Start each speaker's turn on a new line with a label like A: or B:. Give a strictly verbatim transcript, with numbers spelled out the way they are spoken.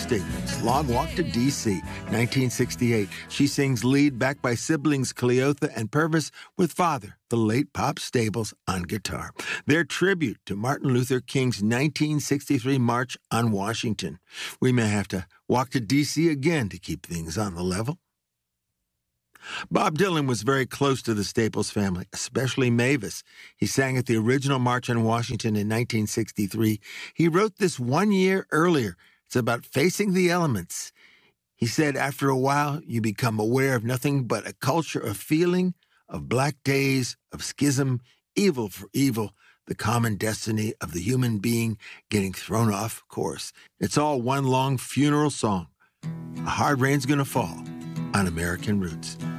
A: Staples, Long Walk to D C, nineteen sixty-eight. She sings lead backed by siblings Cleotha and Purvis with father, the late Pop Staples, on guitar. Their tribute to Martin Luther King's nineteen sixty-three March on Washington. We may have to walk to D C again to keep things on the level. Bob Dylan was very close to the Staples family, especially Mavis. He sang at the original March on Washington in nineteen sixty-three. He wrote this one year earlier. It's about facing the elements. He said, after a while, you become aware of nothing but a culture of feeling, of black days, of schism, evil for evil, the common destiny of the human being getting thrown off course. It's all one long funeral song. A hard rain's gonna fall on American Roots.